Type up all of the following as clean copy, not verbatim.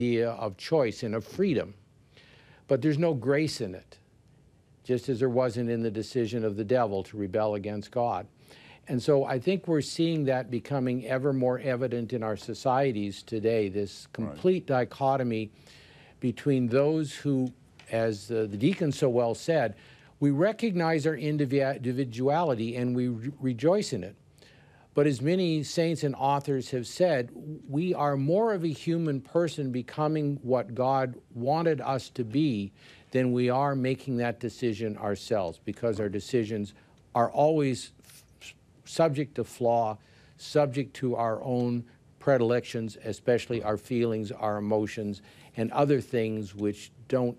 idea of choice and of freedom, but there's no grace in it, just as there wasn't in the decision of the devil to rebel against God. And so I think we're seeing that becoming ever more evident in our societies today, this complete dichotomy between those who, as the deacon so well said, we recognize our individuality and we rejoice in it. But as many saints and authors have said, we are more of a human person becoming what God wanted us to be than we are making that decision ourselves, because our decisions are always subject to flaw, subject to our own predilections, especially our feelings, our emotions, and other things which don't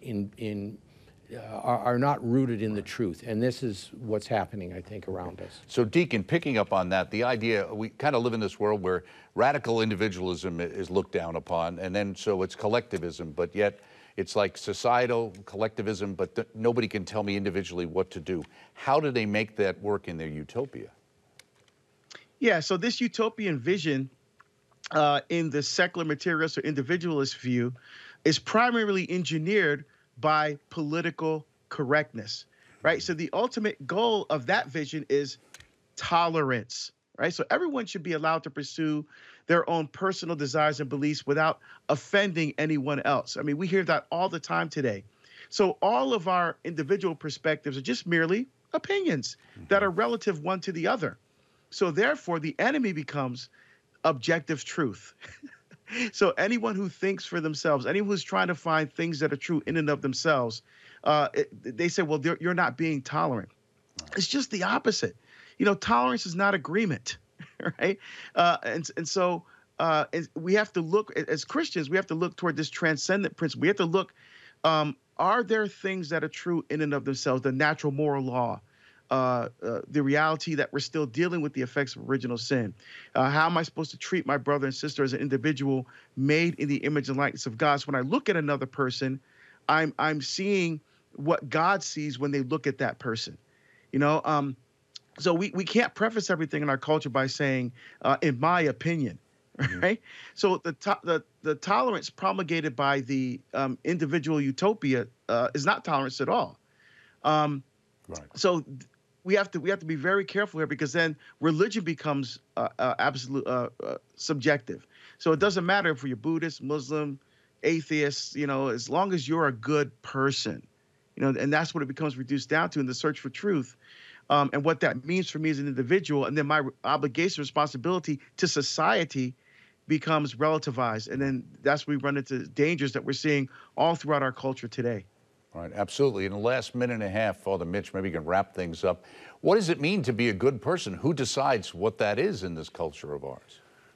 are not rooted in the truth. And this is what's happening, I think, around us. So, Deacon, picking up on that, the idea, we kind of live in this world where radical individualism is looked down upon, and then so it's collectivism, but yet it's like societal collectivism, but nobody can tell me individually what to do. How do they make that work in their utopia? Yeah, so this utopian vision in the secular materialist or individualist view is primarily engineered by political correctness, right? So the ultimate goal of that vision is tolerance, right? So everyone should be allowed to pursue their own personal desires and beliefs without offending anyone else. I mean, we hear that all the time today. So all of our individual perspectives are just merely opinions that are relative one to the other. So therefore, the enemy becomes objective truth. So anyone who thinks for themselves, anyone who's trying to find things that are true in and of themselves, they say, well, you're not being tolerant. It's just the opposite. You know, tolerance is not agreement, right? And so we have to look, as Christians, we have to look toward this transcendent principle. We have to look, are there things that are true in and of themselves, the natural moral law, the reality that we're still dealing with the effects of original sin? How am I supposed to treat my brother and sister as an individual made in the image and likeness of God? So when I look at another person, I'm seeing what God sees when they look at that person. You know, so we can't preface everything in our culture by saying, in my opinion, right? So the tolerance promulgated by the individual utopia is not tolerance at all. So we have to be very careful here, because then religion becomes absolute subjective. So it doesn't matter if you're Buddhist, Muslim, atheist, you know, as long as you're a good person, you know, and that's what it becomes reduced down to in the search for truth. And what that means for me as an individual, and then my obligation, responsibility to society becomes relativized. And then that's where we run into dangers that we're seeing all throughout our culture today. All right, absolutely. In the last minute and a half, Father Mitch, maybe you can wrap things up. What does it mean to be a good person? Who decides what that is in this culture of ours?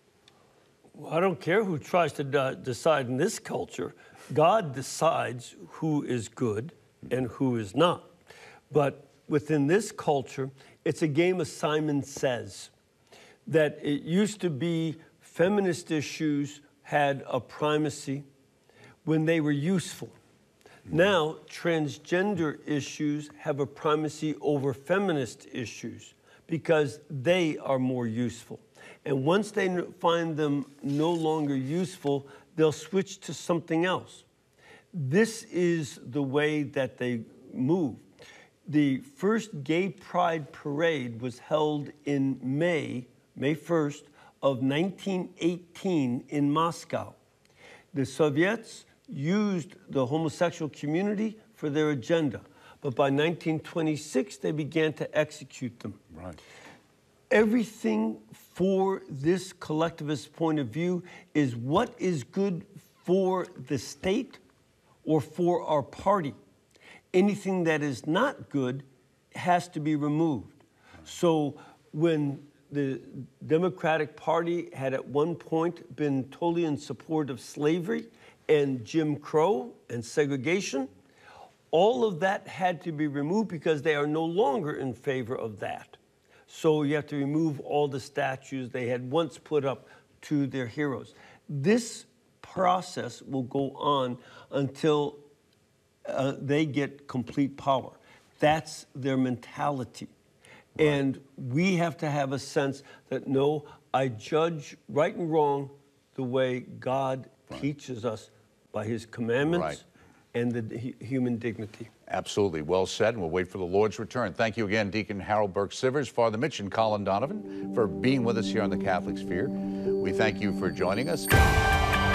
Well, I don't care who tries to decide in this culture. God decides who is good and who is not. But within this culture, it's a game of Simon Says. That it used to be feminist issues had a primacy when they were useful. Now, transgender issues have a primacy over feminist issues because they are more useful. And once they find them no longer useful, they'll switch to something else. This is the way that they move. The first Gay Pride Parade was held in May 1st of 1918 in Moscow. The Soviets used the homosexual community for their agenda. But by 1926, they began to execute them. Right. Everything for this collectivist point of view is what is good for the state or for our party. Anything that is not good has to be removed. So when the Democratic Party had at one point been totally in support of slavery and Jim Crow and segregation, all of that had to be removed because they are no longer in favor of that. So you have to remove all the statues they had once put up to their heroes. This process will go on until they get complete power. That's their mentality. Right. And we have to have a sense that, no, I judge right and wrong the way God teaches us by his commandments Right. and the human dignity. Absolutely. Well said, and we'll wait for the Lord's return. Thank you again, Deacon Harold Burke-Sivers, Father Mitch, and Colin Donovan for being with us here on the Catholic Sphere. We thank you for joining us.